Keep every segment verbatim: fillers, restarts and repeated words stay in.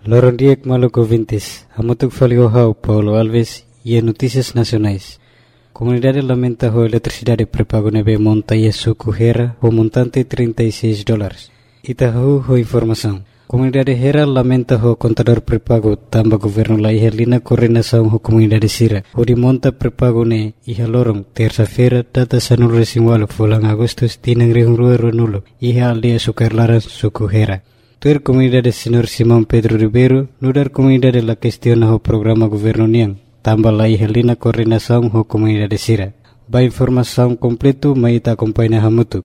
Lorondiek Maluco Vintes, Hamutuk Faliohau, Paulo Alves e Notícias Nacionais. Comunidade lamenta a eletricidade pré-pago neve montanha suco Hera, o montante trinta e seis dólares. Itahu ho informação. Comunidade Hera lamenta o contador pré-pago tamba governo la ihalina coordenação ho comunidade Sira. O de monta pré-pago ne iha lorong terça-feira data sanul resinwalo fulang agustus tinang rihungrua ronulo iha aldea sukarlaran suco Hera. Tuer comunidade Senhor Simão Pedro Ribeiro, nudar comunidade la questiona o programa governo niang, tambah la ihalina coordenação ho comunidade Sira. Ba informação completo maita acompanha hamutu.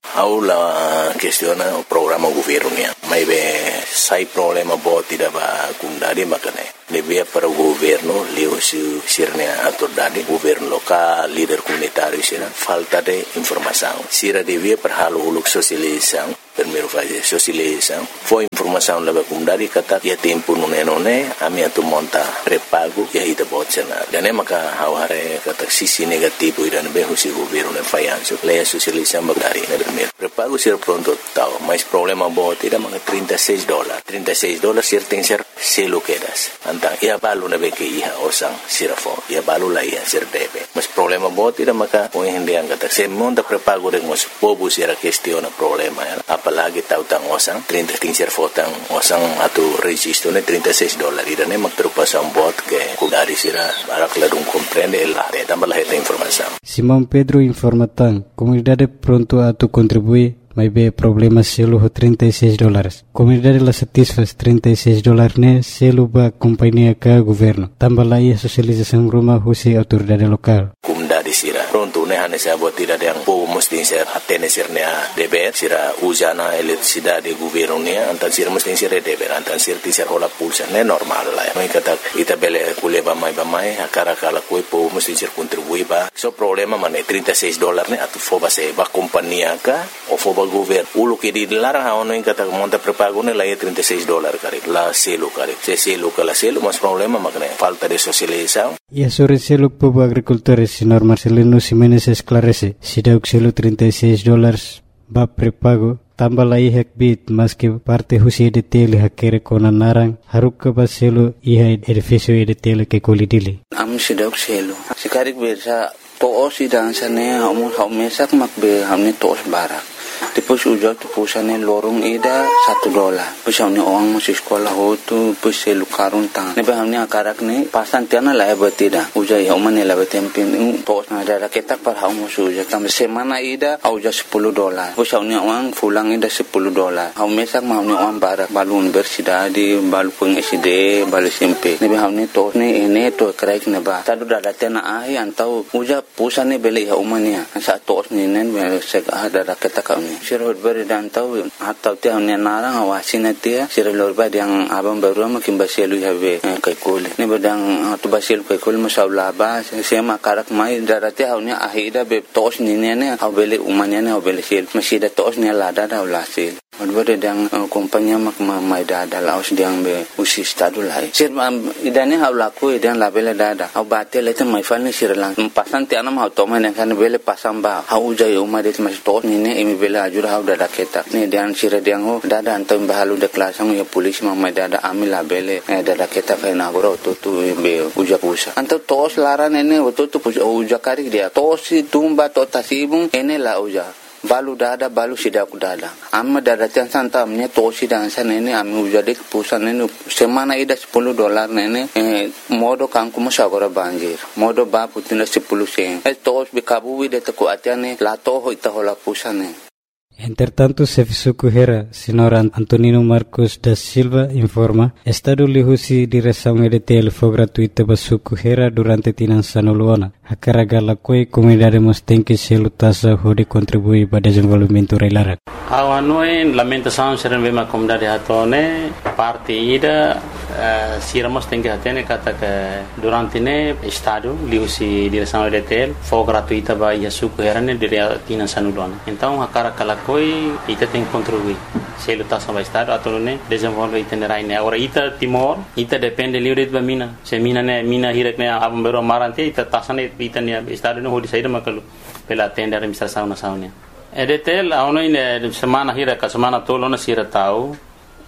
Aula questiona o programa governo niang. Mai be sai problema boti da ba kundari makane. Lebih para o governo leo su sirne autoridade governo local, líder comunitário sira falta de informação. Sira devia para halo uluk sosialização. Primeiro fase socialização. Foi informação leva kundari kata ya tempo nune nune ami atu monta pré-pago ya ita botsena. Dan maka haware kata sisi negativo iran be husi governo ne fayanso. Leia socialização bagari na primeiro. Pré-pago sira pronto tau, mas problema bot ida mga trinta e seis dólares. trinta e seis dólares sir tem ser selo quedas. Antang ia balu na be ke iha osang sira fo. Ia balu la iha sir debe. Mas problema bot ida maka o hindi ang kata se monta pré-pago de mos pobo sira questiona problema ya. Apalagi tahu tang osang trinta tingser fotang osang atau registro ne trinta e seis dólares ida ne mak terpasang bot ke kudari sira barak ladung comprende la de tambah la heta informação. Simão Pedro informatan comunidade pronto a tu contribuir mas be problema selo ho trinta e seis dólares. Comunidade la satisfaz trinta e seis dólares ne selo ba companhia ka governo. Tambah la ia socialização rumah husi autoridade lokal. Comunidade sira pronto ne hane sa bot ida yang po mesti ser atene sir ne deber sira usana eletricidade governo ne antan sir mesti sir deber antan sir tisir hola pulsa ne normal la. Mai kata ita bele kuleba mai ba mai akara kala koi po mesti sir contribui ba. So problema mane trinta e seis dólares ne atu foba se ba companhia ka o foba governo ulu que di larang ha ono kata monta pré-pago ne la trinta e seis dólares kare la selo kare se selo kala selo mas problema makne falta de socialização. E a sobre selo povo agricultores senhor Marcelino Ximenes esclarece se dá o selo trinta e seis dólares ba pré-pago tambah la ihak bit mas que parte husi de tele hakere kona narang haruk ka ba selo iha edifício de tele que colidili am se dá o selo se karik bersa to osi dan sane hamu hamesak makbe hamne tos barak. Depois ujar tu pusane lorong ida satu dolar. Pusane orang masih sekolah ho tu puse lukarun tang. Nebe hamne akarak ne pasan tiana la betida. Ujar ya umane la betempin tos na ada ketak par hamu suja tam semana ida auja sepuluh dolar. Pusane orang pulang ida sepuluh dolar. Hamu mesak hamne orang barak balu universidade balu peng S D balu S M P. Nebe hamne tos ne ene to kraik ne ba. Tadu dada tena ai antau ujar pusane beli ya umane. Sa tos ne nen sek ada ketak kami. Sirot beri dan tahu atau tiang ni narang awasin dia sirot beri yang abang baru makin basilu habe kaikul ni bedang tu basilu kaikul masalah ba sema karak mai darati haunya ahida be tos ni ni ne hau beli umanya ne hau beli sil masih ada tos ni lada dah ulasil Odbere dang kompanya mak mai dada laos diang be usi stadu lai. Sir idane hau laku idan labele dada. Hau bate lete mai falni sir lang. Pasan ti anam hau toma ne kan bele pasam ba. Hau jai umade mas to ni ne imi bele ajur hau dada keta. Ne dian sir diang ho dada antam bahalu de klasang ya polis mak mai dada ami labele dada keta kai na goro to tu be uja pusa. Antam tos laran ene to tu uja kari dia. Tosi tumba to tasibung ene la uja. Balu dada balu sidak dada amma dada tiang santa amnya tosi dan sana ini ami ujadik pusan ini semana ida sepuluh dolar nene eh, modo kangku masagora banjir modo ba putina sepuluh sen eh tos bikabu ide teku atiane lato ho ita hola pusane. Entretanto, Serviço Hera, senhor Antonino Marcos da Silva, informa, Estado lihusi direção E D T L foi gratuita para Suco Hera durante Tinançano Luana. A carga la coi comunidade mos tem que se lutasa hode contribuir para desenvolvimento reilara. A noi lamentação ser uma comunidade hatone parte ida uh, siramos tem que atene kata que durante ne Estado lihusi direção E D T L foi gratuita para Suco Hera ne dire Tinançano Luana. Então a carga la coi ita tem que contribuir. Se lutasa para Estado atau ne desenvolve itinerário ne. Agora ita Timor ita depende livre de mina. Se mina ne mina hirak ne abang beru marante ita tasane ita ne Estado ne hodi saída makalu pela tenda administração nacional. E D T L a ono ine semana hirak semana tolo na sira tau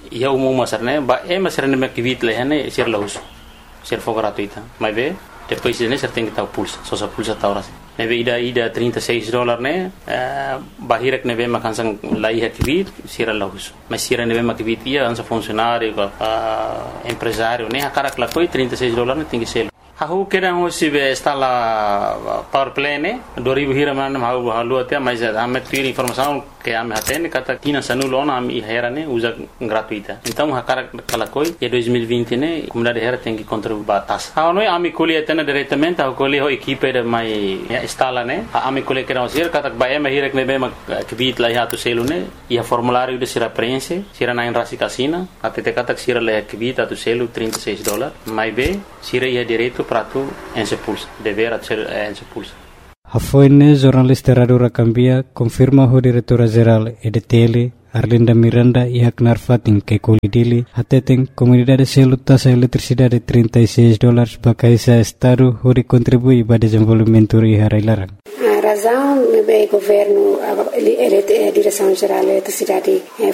ia umum masarne ba e masarne me kivit lehane sir lahus sir fogo gratuita mas be depois de ser tem que estar pulsa só só pulsa tá horas neve ida ida trinta e seis dólares né bahirek neve makansang lai hakivit sir lahus mas sir neve makivit ia ansa funcionário empresário né a cara que lá foi trinta e seis dólares tem que ser Aku kira hoje be instala power play ne dua ribu hira mana mau halu até mas ame tiri informação que ame atene kata kina sanulona ame hera ne usa gratuita então a cara kala koi e dois mil e vinte ne comunidade hera tem que contribuir batas ha no ame colhe atene diretamente a colhe ho equipe de mai instala ne ame colhe kira hoje kata ba ame hira ne be ma kvit la hatu selu ne e a formulário de sira prense sira na rasi casina até kata sira la kvit atu selu trinta e seis dólares mai be sira ia direito prato en se pulsa dever ser en se pulsa Hafoine jornalista Radura Cambia confirma o diretora geral E D T L Arlinda Miranda e Aknar Fatin que colidili atetem comunidade selo taxa eletricidade trinta e seis dólares bakaisa estado hori contribui para desenvolvimento e harailarang. A razão é o governo, a direção geral da cidade